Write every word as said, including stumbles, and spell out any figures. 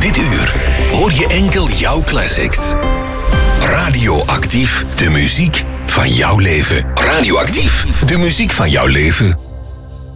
Dit uur hoor je enkel jouw classics. Radioactief, de muziek van jouw leven. Radioactief, de muziek van jouw leven.